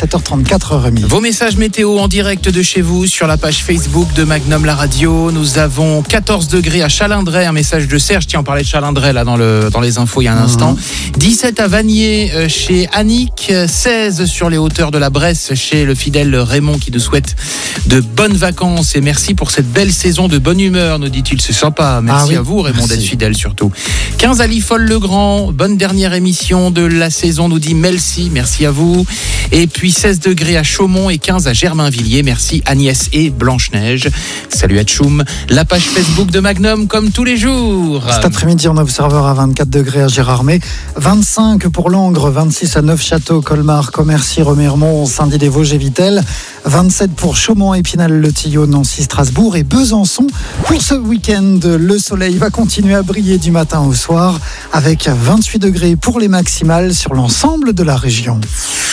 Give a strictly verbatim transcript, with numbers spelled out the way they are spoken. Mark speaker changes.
Speaker 1: sept heures trente-quatre heure et demie.
Speaker 2: Vos messages météo en direct de chez vous sur la page Facebook de Magnum La Radio. Nous avons quatorze degrés à Chalindray, un message de Serge. Tiens, on parlait de Chalindray là dans, le, dans les infos il y a un instant. Mmh. dix-sept à Vanier euh, chez Annick, seize sur les hauteurs de la Bresse chez le fidèle Raymond qui nous souhaite de bonnes vacances et merci pour cette belle saison de bonne humeur, nous dit-il. C'est sympa. Merci ah oui, à vous Raymond merci. D'être fidèle surtout. quinze à Liffol-le-Grand, bonne dernière émission de la saison, nous dit Melcy, merci à vous. Et puis seize degrés à Chaumont et quinze à Germainvilliers, merci Agnès et Blanche-Neige. Salut à Tchoum. La page Facebook de Magnum comme tous les jours.
Speaker 1: Cet après-midi, on observera à vingt-quatre degrés à Gérardmer, vingt-cinq pour Langres, vingt-six à Neufchâteau, Colmar, Commercy, Remiremont, Saint-Dié-des-Vosges et Vittel, vingt-sept pour Chaumont, Épinal-le-Tillot, Nancy, Strasbourg et Besançon. Pour ce week-end, le soleil va continuer à briller du matin au soir avec vingt-huit degrés pour les maximales sur l'ensemble de la région.